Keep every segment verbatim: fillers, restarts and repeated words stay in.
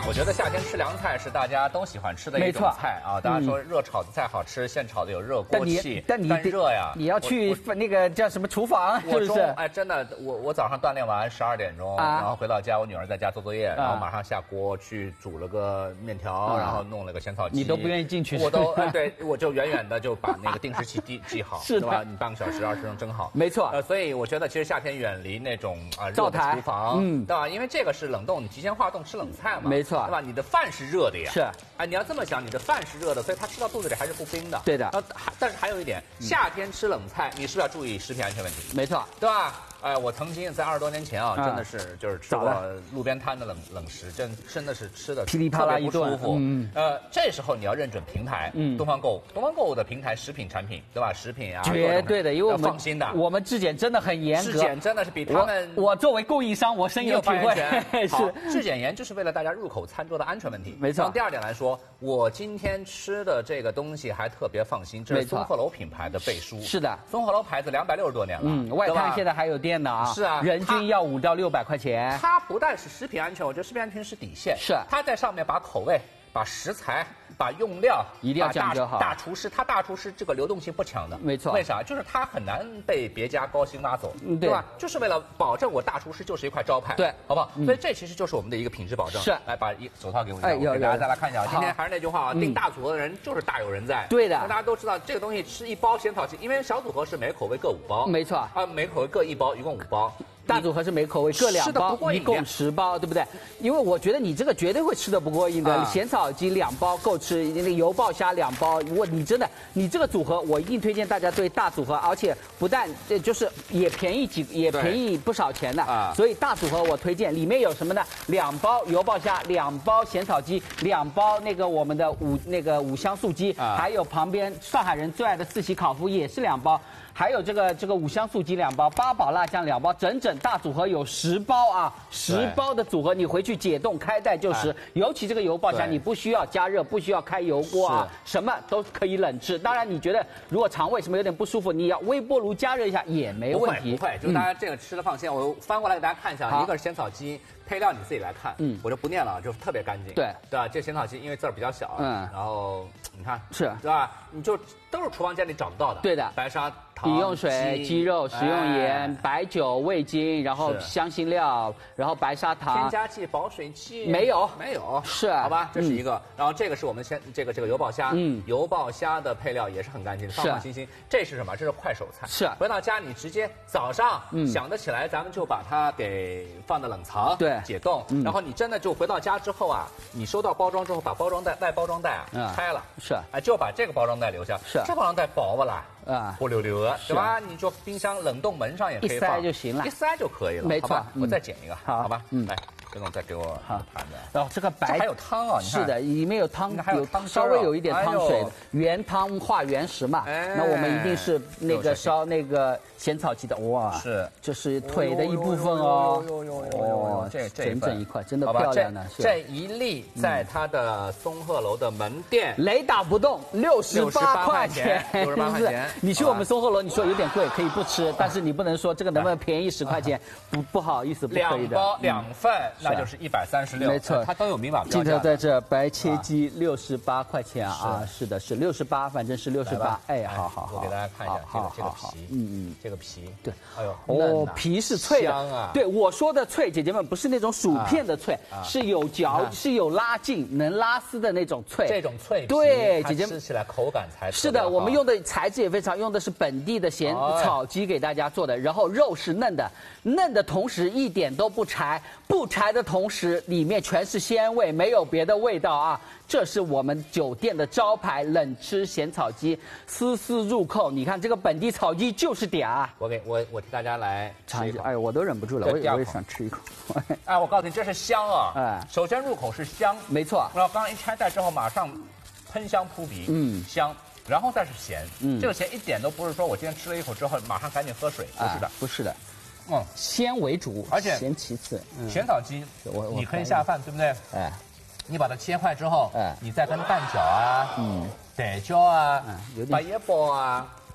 我觉得夏天吃凉菜是大家都喜欢吃的一种菜啊。大家说热炒的菜好吃，现炒的有热锅气， 但你但热呀， 你要去那个叫什么厨房，是不是？ 哎，真的，我我早上锻炼完十二点钟，然后回到家，我女儿在家做作业，然后马上下锅去煮了个面条，然后弄了个咸草鸡。 你都不愿意进去， 我都哎对，我就远远的就把那个定时器记记好， 是吧？你半个小时、二十分钟蒸好， 没错。 呃，所以我觉得其实夏天远离那种啊热的厨房，嗯，对吧？因为这个是冷冻，你提前化冻吃冷菜嘛， 没错， 对吧？你的饭是热的呀， 是。 哎，你要这么想，你的饭是热的，所以它吃到肚子里还是不冰的。 对的。 呃，但是还有一点，夏天吃冷菜，你是不是要注意食品安全问题？ 没错， 对吧？哎，我曾经在二十多年前啊，真的是就是吃过路边摊的冷冷食，真真的是吃的噼里啪啦一顿， 舒服。嗯，呃，这时候你要认准平台，嗯，东方购物，东方购物的平台食品产品，对吧？食品啊， 绝对的，因为我们放心的， 我们质检真的很严格， 质检真的是比他们。 我作为供应商，我深有体会。 是质检严，就是为了大家入口餐桌的安全问题。 没错。 第二点来说，我今天吃的这个东西还特别放心，这是松鹤楼品牌的背书。 是的， 松鹤楼牌子两百六十多年了， 嗯，外滩现在还有店呢啊。 是啊。 人均要五到六百块钱。 它不但是食品安全，我觉得食品安全是底线。 是， 它在上面把口味、把食材、把用料一定要讲究好。 大厨师，他大厨师这个流动性不强的， 没错。 为啥？就是他很难被别家高薪挖走， 嗯、 对吧？就是为了保证我大厨师就是一块招牌， 对， 好不好？嗯、所以这其实就是我们的一个品质保证。 是， 来把一手套给我， 哎， 给大家再来看一下。今天还是那句话啊， 嗯、 订大组合的人就是大有人在。 对的， 大家都知道这个东西吃一包咸草鸡，因为小组合是每个口味各五包， 没错啊，每个口味各一包，一共五包。 大组合是每口味各两包，一共十包，对不对？因为我觉得你这个绝对会吃得不过瘾的。啊、咸草鸡两包够吃，那个油爆虾两包，如果你真的你这个组合，我一定推荐大家对大组合，而且不但就是也便宜几也便宜不少钱的啊。所以大组合我推荐，里面有什么呢？两包油爆虾，两包咸草鸡，两包那个我们的五那个五香素鸡，啊、还有旁边上海人最爱的四喜烤麸也是两包。还有这个这个五香素鸡两包，八宝辣酱两包，整整大组合有十包啊，十包的组合，你回去解冻开袋就食。尤其这个油爆虾，你不需要加热，不需要开油锅啊，什么都可以冷吃。当然，你觉得如果肠胃什么有点不舒服，你要微波炉加热一下也没问题。 不会，就是大家这个吃的放心。我翻过来给大家看一下，一个是咸草鸡。配料你自己来看，嗯，我就不念了，就特别干净， 对对吧？这咸草鸡因为字儿比较小，嗯，然后你看是， 对吧？你就都是厨房间里找得到的， 对的， 白砂糖、 饮用水、鸡肉、食用盐、白酒、味精，然后香辛料，然后白砂糖、 添加剂、保水剂没有， 没有， 是， 好吧，这是一个。然后这个是我们先这个这个油爆虾，嗯，油爆虾的配料也是很干净，放放心心。这是什么？这是快手菜， 是。 回到家你直接早上想得起来，咱们就把它给放到冷藏， 对， 解冻，然后。你真的就回到家之后啊，你收到包装之后，把包装袋外包装袋啊、嗯、拆了， 是， 哎，就把这个包装袋留下， 是， 这包装袋薄不啦？ 啊， 不溜溜的，对吧？你就冰箱冷冻门上也可以放， 一塞就行了， 一塞就可以了， 没错。 我再剪一个， 好， 好吧，嗯，来。这种再给我盘子， 然后这个白还有汤啊， 是的，里面有汤， 还有汤， 稍微有一点汤水的，原汤化原食嘛。那我们一定是那个烧那个咸草鸡的，哇， 是， 这是腿的一部分哦， 哟哟哟哟，这这整整一块，真的漂亮呢。 这一粒在它的松鹤楼的门店， 雷打不动，六十八块钱， 六十八块钱。 你去我们松鹤楼，你说有点贵，可以不吃，但是你不能说这个能不能便宜十块钱，不不好意思，不可以的。 两包两份。那就是一百三十六， 没错， 它都有明码标价。 镜头在这，白切鸡六十八块钱啊，是的，是六十八，反正是六十八。哎，好好好， 我给大家看一下这个这个皮， 嗯嗯， 这个皮， 对， 哎呦， 哦，皮是脆的啊。 对，我说的脆，姐姐们不是那种薯片的脆，是有嚼，是有拉劲，能拉丝的那种脆。 这种脆皮， 对，姐姐们吃起来口感才是的。我们用的材质也非常，用的是本地的咸草鸡给大家做的，然后肉是嫩的，嫩的同时一点都不柴，不柴的同时里面全是鲜味，没有别的味道啊！这是我们酒店的招牌冷吃咸草鸡，丝丝入扣。你看这个本地草鸡就是嗲。 我给我我替大家来尝一口， 哎，我都忍不住了，我也我也想吃一口。 哎，我告诉你，这是香啊！哎，首先入口是香， 没错。 然后刚刚一拆袋之后，马上喷香扑鼻，嗯，香。然后再是咸，嗯，这个咸一点都不是说我今天吃了一口之后马上赶紧喝水，不是的， 不是的。 嗯， 鲜为主， 而且咸其次。 咸草鸡，你可以下饭，对不对？哎，你把它切块之后，哎，你再跟蛋饺啊，嗯，蛋饺啊，白叶包啊，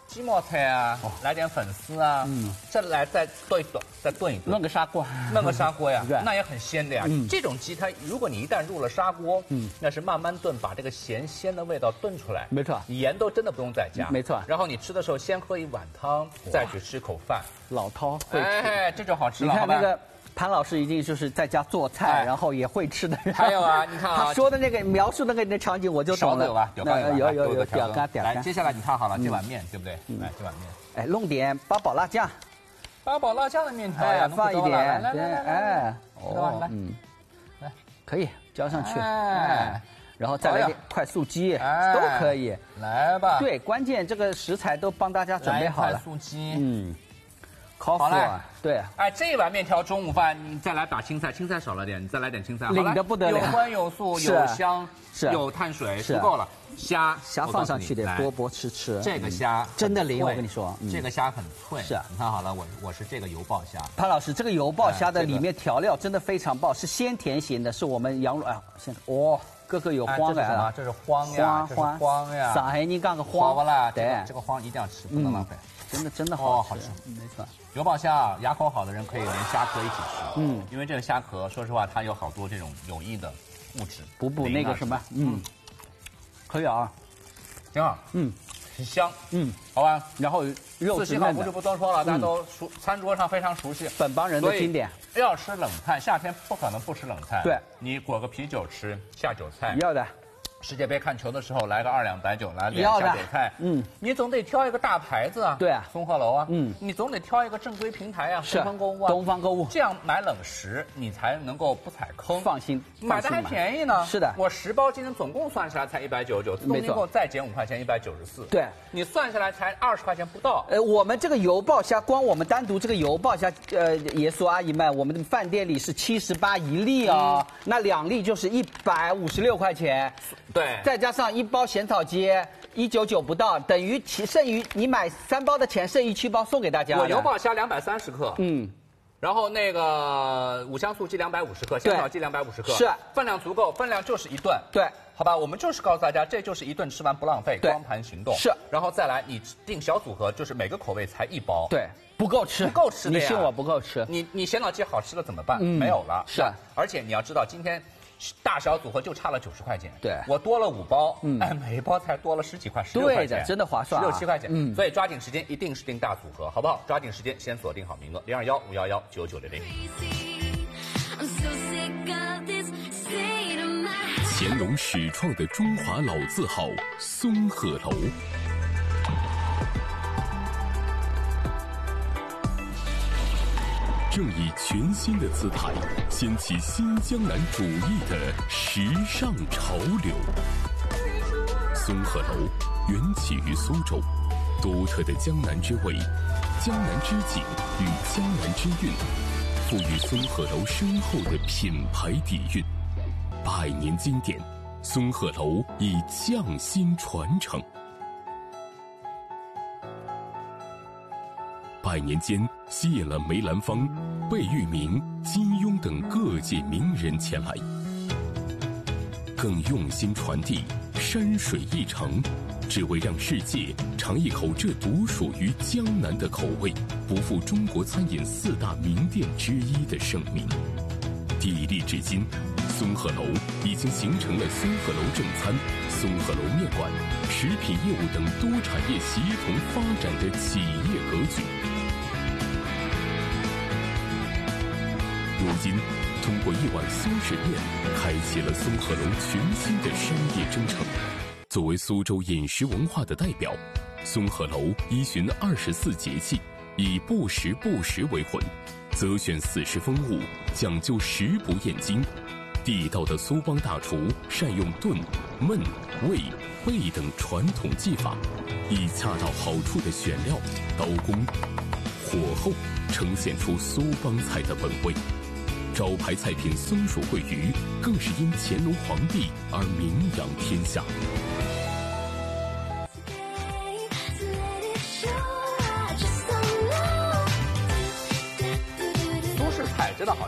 鸡毛菜啊，来点粉丝啊，嗯，这来再炖一炖，再炖一炖， 弄个砂锅， 弄个砂锅呀，那也很鲜的呀。这种鸡它，如果你一旦入了砂锅，嗯，那是慢慢炖，把这个咸鲜的味道炖出来。 没错， 盐都真的不用再加。 没错。 然后你吃的时候先喝一碗汤，再去吃口饭。 老饕会吃， 哎，这就好吃了。 你看那个。潘老师一定就是在家做菜，然后也会吃的人。 还有啊，你看啊， 他说的那个描述那个那场景，我就懂了。 有吧？有吧？ 有有有表干表干。 来，接下来你看好了，这碗面对不对？来，这碗面。 哎，弄点八宝辣酱。 八宝辣酱的面条呀， 放一点。 来来来哎， 哦，来， 嗯，来，可以浇上去。哎，然后再来点快速鸡，都可以。 来吧。 对，关键这个食材都帮大家准备好了。 快速鸡。 嗯。好嘞，对， 哎，这一碗面条中午饭，你再来打青菜，青菜少了点，你再来点青菜， 领的不得了， 有荤有素有香， 是有碳水，足够了。虾虾放上去得多多吃吃， 这个虾真的灵，我跟你说， 这个虾很脆。 是， 你看好了，我我是这个油爆虾。 潘老师，这个油爆虾的里面调料真的非常棒，是鲜甜型的，是我们羊肉啊，现在哦，个个有荒来了， 这是荒呀，这是荒呀， 上海人讲个荒， 啦，对，这个荒一定要吃，不能浪费。 真的真的好好吃， 没错。 油爆虾，牙口好的人可以连虾壳一起吃。嗯，因为这个虾壳，说实话，它有好多这种有益的物质， 补补那个什么，嗯，可以啊， 挺好，嗯，很香， 嗯， 好吧。 然后肉四喜好不就不多说了，大家都熟，餐桌上非常熟悉， 本帮人的经典。 要吃冷菜，夏天不可能不吃冷菜。 对， 你裹个啤酒吃，下酒菜。 要的。 世界杯看球的时候来个二两白酒，来两下酒菜，嗯，你总得挑一个大牌子啊， 对啊， 松鹤楼啊，嗯，你总得挑一个正规平台啊，东方购物啊， 东方购物， 这样买冷食你才能够不踩坑， 放心， 买的还便宜呢， 是的， 我十包今天总共算下来才一百九十九，自动订购再减五块钱，一百九十四， 对， 你算下来才二十块钱不到。 呃，我们这个油爆虾，光我们单独这个油爆虾，呃，爷叔阿姨们，我们的饭店里是七十八一粒哦，嗯、那两粒就是一百五十六块钱， 对， 再加上一包咸草鸡一九九不到，等于其剩余你买三包的钱，剩余七包送给大家。 我油爆虾两百三十克，嗯，然后那个五香素鸡两百五十克，咸草鸡两百五十克， 是分量足够，分量就是一顿， 对， 好吧，我们就是告诉大家，这就是一顿吃完不浪费，光盘行动是， 然后再来你订小组合，就是每个口味才一包， 对，不够吃， 不够吃的呀， 你信我不够吃， 你你咸草鸡好吃了怎么办？没有了， 是， 而且你要知道今天。大小组合就差了九十块钱， 对我多了五包，嗯，哎，每一包才多了十几块，十六块钱， 真的划算， 十六七块钱，嗯，所以抓紧时间，一定是订大组合，好不好？抓紧时间，先锁定好名额，零二幺五幺幺九九零零。 乾隆始创的中华老字号松鹤楼。正以全新的姿态掀起新江南主义的时尚潮流。松鹤楼缘起于苏州，独特的江南之味、江南之景与江南之韵，赋予松鹤楼深厚的品牌底蕴。百年经典，松鹤楼已匠心传承。百年间吸引了梅兰芳、贝聿铭、金庸等各界名人前来，更用心传递山水一程，只为让世界尝一口这独属于江南的口味，不负中国餐饮四大名店之一的盛名。砥砺至今，松鹤楼已经形成了松鹤楼正餐、松鹤楼面馆、食品业务等多产业协同发展的企业格局。如今，通过一碗苏式面，开启了松鹤楼全新的商业征程。作为苏州饮食文化的代表，松鹤楼依循二十四节气，以不时不食为魂，择选四时风物，讲究食不厌精。地道的苏帮大厨善用炖、焖、煨、焙等传统技法，以恰到好处的选料、刀工、火候，呈现出苏帮菜的本味。招牌菜品松鼠桂鱼更是因乾隆皇帝而名扬天下。 苏式菜真的好吃，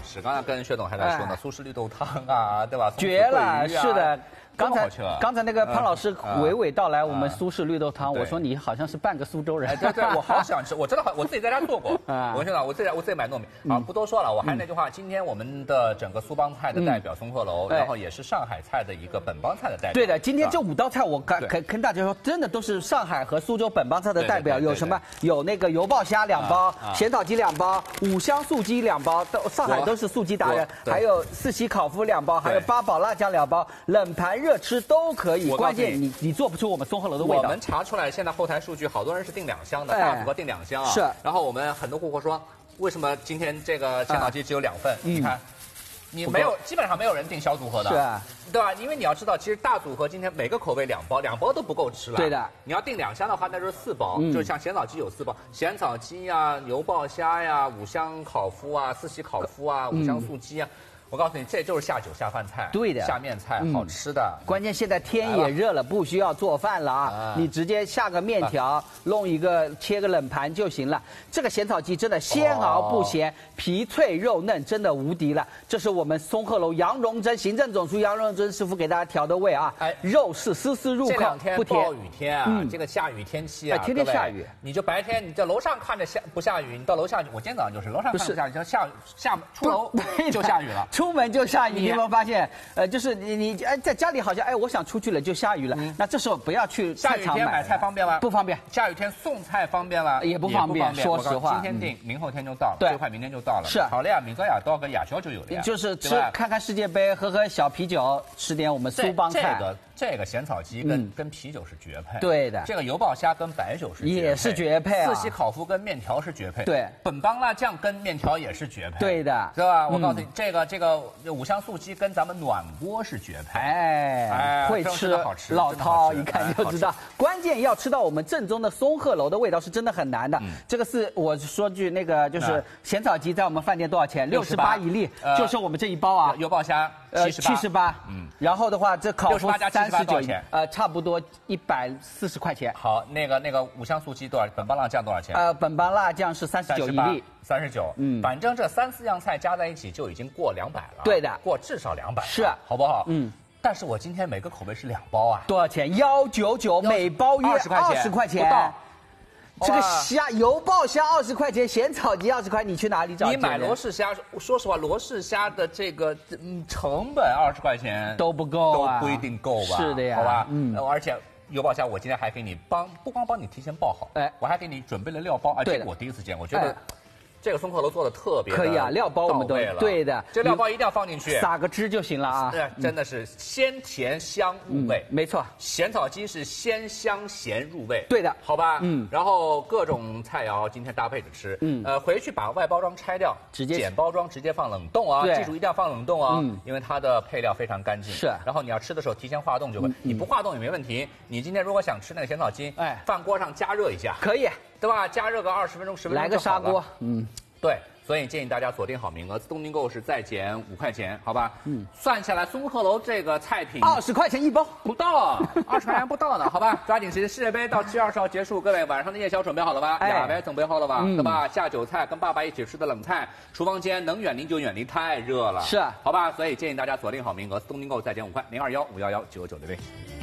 吃。刚才跟薛总还在说呢，苏式绿豆汤啊，对吧？ 绝了，是的。刚才刚才那个潘老师娓娓道来我们苏式绿豆汤，我说你好像是半个苏州人。 哎，对对，我好想吃，我真的好，我自己在家做过。我跟你说，我自己我自己买糯米。啊，不多说了，我还是那句话，今天我们的整个苏帮菜的代表松鹤楼，然后也是上海菜的一个本帮菜的代表。 对的，今天这五道菜我跟跟跟大家说，真的都是上海和苏州本帮菜的代表。有什么？有那个油爆虾两包，咸草鸡两包，五香素鸡两包，都上海都是素鸡达人。还有四喜烤麸两包，还有八宝辣酱两包，冷盘热吃都可以。关键你你做不出我们松鹤楼的味道。 我们查出来，现在后台数据，好多人是订两箱的，大组合订两箱啊。 是。 然后我们很多顾客说，为什么今天这个咸草鸡只有两份？你看。你没有，基本上没有人订小组合的， 是啊， 对吧？因为你要知道，其实大组合今天每个口味两包，两包都不够吃了。 对的， 你要订两箱的话，那就是四包，嗯、就像咸草鸡有四包，咸草鸡呀、油爆虾呀、五香烤麸啊、四喜烤麸啊、五香素鸡啊。嗯我告诉你，这就是下酒下饭菜， 对的， 下面菜好吃的。 嗯、关键现在天也热了，不需要做饭了啊，啊你直接下个面条，啊、弄一个切个冷盘就行了。这个咸草鸡真的鲜熬不咸，哦、皮脆肉嫩，真的无敌了。这是我们松鹤楼杨荣珍行政总厨杨荣珍师傅给大家调的味啊，哎，肉是丝丝入口， 这两天不甜。暴雨天啊，嗯、这个下雨天气啊， 哎、天天下雨， 你就白天你在楼上看着下不下雨，你到楼下，我今天早上就是楼上看着下雨，就下下出楼就下雨了， 出门就下雨。你有没有发现，呃，就是你你哎，在家里好像哎，我想出去了就下雨了，嗯、那这时候不要去下雨天买菜方便吗？ 不方便。 下雨天送菜方便吗？ 也不方便。说实话， 今天订，明后天就到了， 对， 最快明天就到了。 是。 好了呀，明早呀到个夜宵就有了呀。 就是吃看看世界杯，喝喝小啤酒，吃点我们苏帮菜。 这个这个咸草鸡跟跟啤酒是绝配。 对的。 这个油爆虾跟白酒是也是绝配啊。 四喜烤麸跟面条是绝配。 对。 本帮辣酱跟面条也是绝配。 对的。 是吧？我告诉你，这个这个五香素鸡跟咱们暖锅是绝配。 哎，会吃，老饕一看就知道。关键要吃到我们正宗的松鹤楼的味道是真的很难的。这个是我说句那个，就是咸草鸡在我们饭店多少钱？六十八一粒，就是我们这一包啊。 油爆虾七十八， 七十八。嗯。然后的话，这烤麸三十九， 钱呃，差不多一百四十块钱。 好，那个那个五香素鸡多少？本帮辣酱多少钱？ 呃，本帮辣酱是三十九一粒。 三十九，嗯，反正这三四样菜加在一起就已经过两百了。 对的， 过至少两百， 是， 好不好？ 嗯。 但是我今天每个口味是两包啊， 多少钱？幺九九，每包约二十块钱， 二十块钱不到。 这个虾油爆虾二十块钱，咸草鸡二十块，你去哪里找？ 你买罗氏虾，说实话，罗氏虾的这个嗯成本二十块钱都不够啊， 都不一定够吧？ 是的呀， 好吧，嗯，而且。油爆虾，我今天还给你帮，不光帮你提前爆好，哎，我还给你准备了料包，而且我第一次见，我觉得这个松鹤楼做的特别可以啊，料包我们都对的， 这料包一定要放进去， 撒个汁就行了啊， 对，真的是鲜甜香入味， 没错， 咸草鸡是鲜香咸入味， 对的， 好吧，嗯，然后各种菜肴今天搭配着吃，嗯，呃，回去把外包装拆掉， 直接简包装直接放冷冻啊，记住一定要放冷冻啊，因为它的配料非常干净， 是， 然后你要吃的时候提前化冻就会，你不化冻也没问题，你今天如果想吃那个咸草鸡，哎，饭锅上加热一下， 可以， 对吧？加热个二十分钟十分钟， 来个砂锅，嗯， 对。所以建议大家锁定好名额，自动订购是再减五块钱，好吧？嗯，算下来松鹤楼这个菜品二十块钱一包， 不到，二十块钱不到呢，好吧？抓紧时间，世界杯到七月二十号结束，各位晚上的夜宵准备好了吧？哎，亚白准备好了吧？对吧？下酒菜跟爸爸一起吃的冷菜，厨房间能远离就远离，太热了， 是， 好吧？所以建议大家锁定好名额，自动订购再减五块，零二幺五幺幺九九六零。